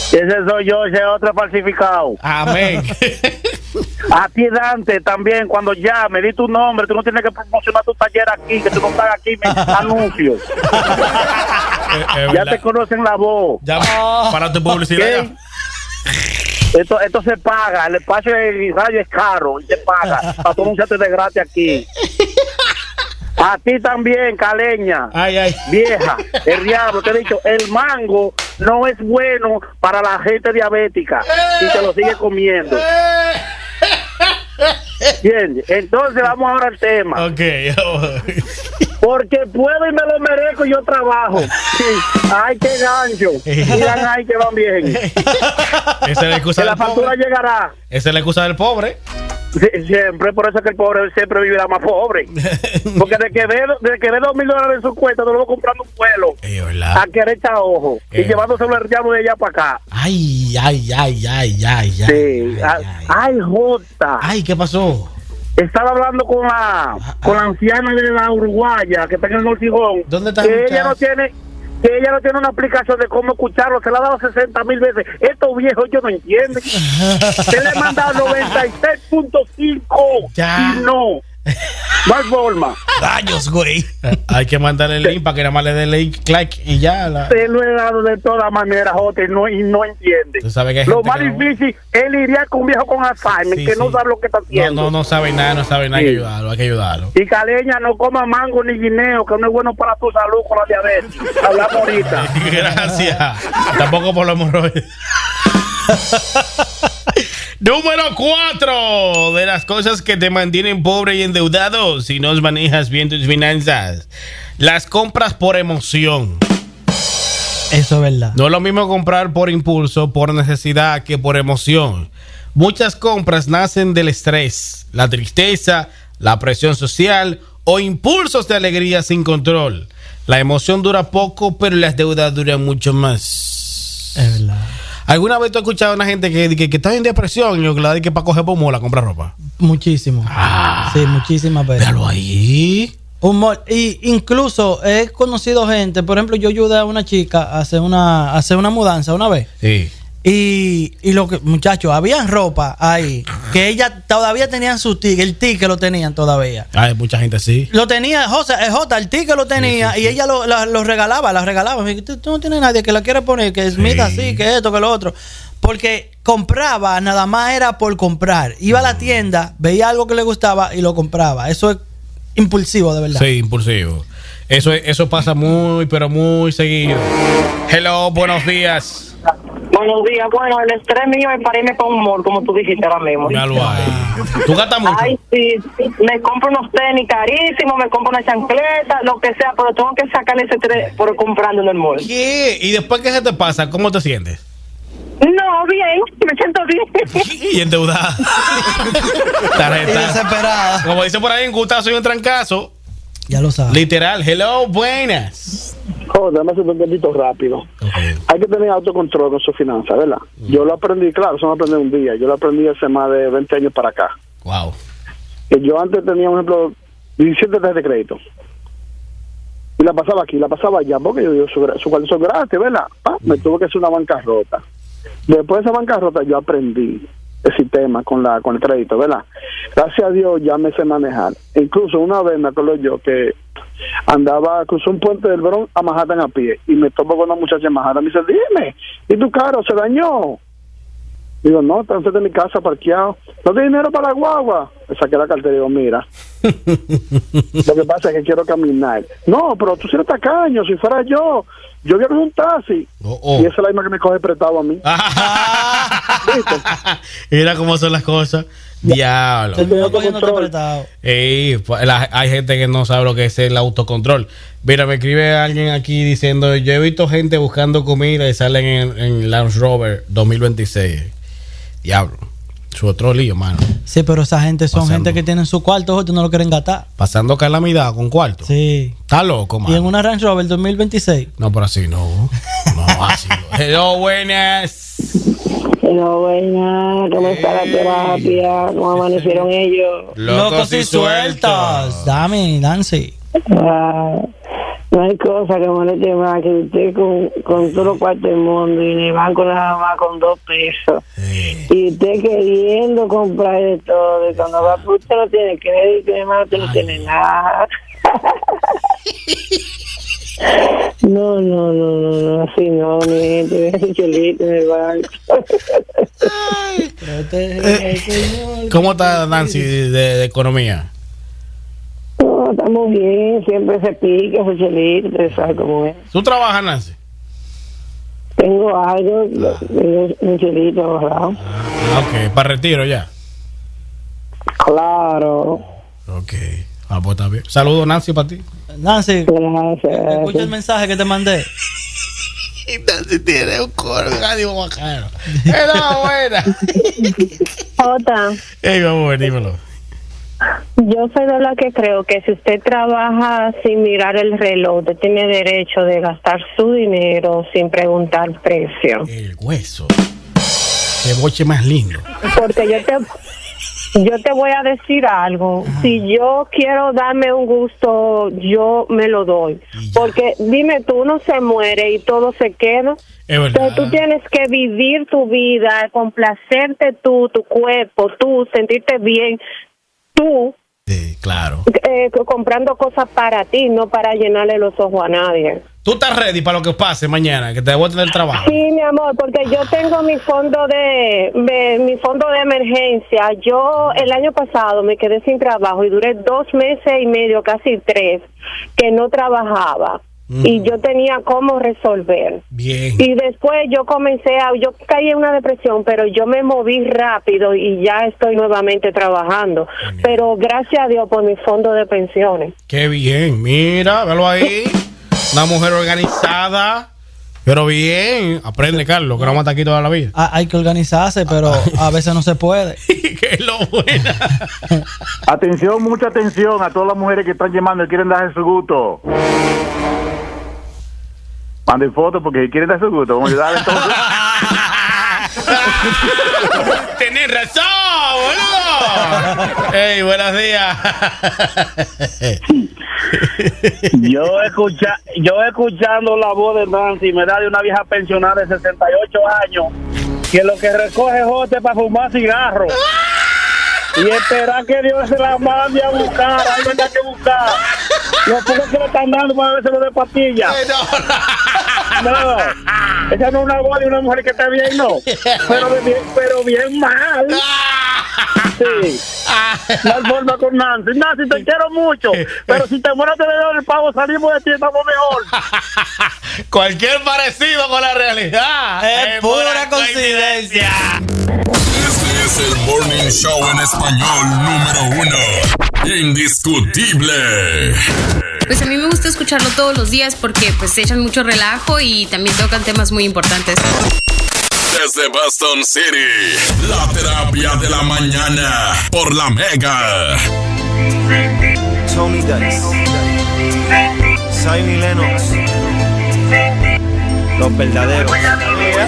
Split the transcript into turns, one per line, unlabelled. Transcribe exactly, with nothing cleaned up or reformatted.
Ese soy yo, ese otro falsificado.
Amén.
A ti, Dante, también, cuando llame, di tu nombre, tú no tienes que promocionar tu taller aquí, que tú no estás aquí, me anuncios.
eh, eh,
ya te conocen la voz.
Ya, para tu publicidad.
Esto, esto se paga, el espacio de radio es caro y se paga para tú anunciarte de gratis aquí. A ti también, caleña,
ay, ay.
vieja, el diablo, te he dicho, el mango no es bueno para la gente diabética y te lo sigue comiendo. Bien, entonces vamos ahora al tema.
Ok.
Porque puedo y me lo merezco, yo trabajo. Sí. Ay, qué gancho. Miran ahí que van bien.
Esa es la excusa
que la
del
factura
pobre.
llegará.
Esa es la excusa del pobre.
Sí, siempre, por eso es que el pobre siempre vivirá más pobre. Porque de que ve, de que ve dos mil dólares en su cuenta, no lo va comprando un vuelo
Eh,
a querer echar ojo
eh.
y llevándoselo el diablo de allá para acá.
Ay, ay, ay, ay, ay,
Sí.
ay, ay,
Ay, ay, Jota.
ay, ¿qué pasó?
Estaba hablando con la con la anciana de la uruguaya que está en el Norcijón.
¿Dónde está?
Que ella no tiene que ella no tiene una aplicación de cómo escucharlo. Se la ha dado sesenta mil veces. Estos viejos yo no entienden. Se le manda noventa y seis punto cinco
Ya.
y no. No hay forma.
Rayos, güey. Hay que mandarle el link para que nada más le dé like, like y ya. La...
Se lo he dado de todas maneras, Jota, y no, y no entiende.
Tú sabes que hay
Lo
gente
más
que no-
difícil es lidiar con un viejo con Alzheimer
Sí,
que
sí.
no sabe lo que está
No,
haciendo.
no, no sabe nada, no sabe nada,
Sí.
hay que ayudarlo, hay que ayudarlo.
Y caleña, no coma mango ni guineo, que no es bueno para tu salud con la diabetes. Hablamos ahorita.
Gracias. Tampoco por los hemorroides. Número cuatro de las cosas que te mantienen pobre y endeudado si no manejas bien tus finanzas. Las compras por emoción.
Eso es verdad.
No es lo mismo comprar por impulso, por necesidad, que por emoción. Muchas compras nacen del estrés, la tristeza, la presión social o impulsos de alegría sin control. La emoción dura poco, pero las deudas duran mucho más.
Es verdad.
¿Alguna vez tú has escuchado a una gente que, que, que está en depresión y lo que la de que para coger pomola comprar ropa?
Muchísimo.
Ah,
Sí, muchísimas veces.
véalo ahí.
Humor. Y incluso he conocido gente, por ejemplo, yo ayudé a una chica a hacer una, a hacer una mudanza una vez.
Sí.
Y, y lo que, muchachos, había ropa ahí que ella todavía tenían su ticket, el ticket lo tenían todavía.
Hay mucha gente así.
Lo tenía, José, eh, Jota, el ticket lo tenía
Sí, sí,
y
sí.
ella lo, la- lo regalaba, la regalaba. Me dijo, ¿Tú, tú no tienes nadie que la quiera poner, que es
Sí.
mira así, que esto, que lo otro. Porque compraba, nada más era por comprar. Iba a la tienda, veía algo que le gustaba y lo compraba. Eso es impulsivo, de verdad.
Sí, impulsivo. Eso, eso pasa muy, pero muy seguido. Hello, buenos días.
Buenos días. Bueno, el estrés mío es para irme con humor, como tú dijiste ahora mismo.
Míralo ahí. ¿Tú gastas mucho?
Ay, sí, me compro unos tenis carísimos, me compro una chancleta, lo que sea, pero tengo que sacarle ese estrés por comprando en el mall.
¿Qué? ¿Y después qué se te pasa? ¿Cómo te sientes?
No, bien, me siento bien.
Y endeudada.
Y
Tarjeta.
desesperada.
Como dice por ahí, un gustazo y un trancazo.
Ya lo sabes.
Literal. Hello, buenas.
Joder, me hace un poquito rápido.
Okay.
Hay que tener autocontrol con su finanzas, ¿verdad? Yo lo aprendí, claro, eso no aprendí un día. Yo lo aprendí hace más de veinte años para acá.
Wow.
Que yo antes tenía, por ejemplo, diecisiete tarjetas de crédito. Y la pasaba aquí, la pasaba allá, porque yo digo, su, su cual son gratis, ¿verdad? Ah, me tuve que hacer una bancarrota. Después de esa bancarrota yo aprendí el sistema con la con el crédito, ¿verdad? Gracias a Dios ya me sé manejar. Incluso una vez me acuerdo yo que andaba, cruzó un puente del Bronx a Manhattan a pie y me topo con una muchacha en Manhattan. Me dice, dime, ¿y tu carro se dañó? Digo, no, está enfrente de mi casa parqueado. ¿No tienes dinero para la guagua? Le saqué la cartera y digo, mira, lo que pasa es que quiero caminar. No, pero tú si eres tacaño, si fuera yo, yo quiero un taxi.
Oh, oh.
Y esa es la misma que me coge prestado a mí. ¿Viste?
Mira cómo son las cosas. Diablo.
Terminó cogiéndote apretado.
Ey, pues, la- hay gente que no sabe lo que es el autocontrol. Mira, me escribe alguien aquí diciendo, yo he visto gente buscando comida y salen en, en Land Rover dos mil veintiséis. Diablo. Su otro lío, mano.
Sí, pero esa gente son
Pasando.
gente que tienen su cuarto, Jota, no lo quieren gastar.
Pasando calamidad con cuarto.
Sí.
Está loco, mano.
Y en una Range Rover dos mil veintiséis.
No, pero así no. No, así no. Hello, buenas.
Pero bueno, ¿cómo está la terapia? ¿Cómo amanecieron ellos?
Locos y sueltos. Dame, Nancy.
Ah,
No hay cosa que moleste más que usted con, con todos los cuartos del mundo y en el banco nada más con dos pesos.
Sí.
Y usted queriendo comprar de todo. Y cuando va, usted no tiene crédito, además usted no
Ay.
tiene nada. No, no, no, no, no, así no, mi gente, deja su chelito en el banco.
Pero usted, el señor-
¿Cómo está Nancy de, de economía?
No, estamos bien, siempre se pica su chelito, usted sabe cómo es.
¿Tú trabajas, Nancy?
Tengo algo, tengo un chelito ahorrado.
Ah, ok, para retiro ya.
Claro,
Ok. Ah, pues está bien. Saludos, Nancy, para ti.
Nancy,
gracias.
escucha el mensaje que te mandé.
Y Nancy tiene un corgadio bacano. Era buena.
Jota,
Ey, vamos a ver, dímelo.
yo soy de la que creo que si usted trabaja sin mirar el reloj, usted tiene derecho de gastar su dinero sin preguntar precio.
El hueso. Qué boche más lindo.
Porque yo te yo te voy a decir algo. Si yo quiero darme un gusto, yo me lo doy.
Y ya.
Porque dime tú, uno se muere y todo se queda.
Es verdad.
Entonces tú tienes que vivir tu vida, complacerte tú, tu cuerpo, tú, sentirte bien, tú,
Sí, claro.
eh, comprando cosas para ti, no para llenarle los ojos a nadie.
¿Tú estás ready para lo que pase mañana? Que te voy a tener trabajo.
Sí, mi amor, porque yo tengo mi fondo de, de mi fondo de emergencia. Yo el año pasado me quedé sin trabajo y duré dos meses y medio, casi tres, que no trabajaba.
Mm.
Y yo tenía cómo resolver.
Bien.
Y después yo comencé a, yo caí en una depresión, pero yo me moví rápido y ya estoy nuevamente trabajando.
Bien.
Pero gracias a Dios por mi fondo de pensiones.
Qué bien. Mira, velo ahí. Una mujer organizada. Pero bien. Aprende, Carlos, que no vamos a estar aquí toda la vida.
Ah, hay que organizarse, pero a veces no se puede.
Que es lo buena.
Atención, mucha atención a todas las mujeres que están llamando y quieren darse su gusto. Manden fotos porque si quieren darse su gusto. Vamos a ayudar entonces.
Tenés razón, boludo. Ey, buenos días.
Yo escucha, yo escuchando la voz de Nancy, me da de una vieja pensionada de sesenta y ocho años, que lo que recoge jote para fumar cigarro. Y esperar que Dios se la mande a buscar, ahí no hay que buscar. Los pocos que le están dando para verse lo de pastillas. No, esa no es una voz de una mujer que está bien, no. Pero bien, pero bien mal. Sí. No hay forma con Nancy. Nancy, te quiero mucho. Pero si te mueres de dedo el pavo, salimos de ti, estamos mejor.
Cualquier parecido con la realidad
Es pura coincidencia.
Este es el Morning Show en español número uno. Indiscutible.
Pues a mí me gusta escucharlo todos los días porque pues echan mucho relajo y también tocan temas muy importantes.
Desde Boston City, la terapia de la mañana por la Mega.
Tony Dice, Zion y Lennox, los verdaderos.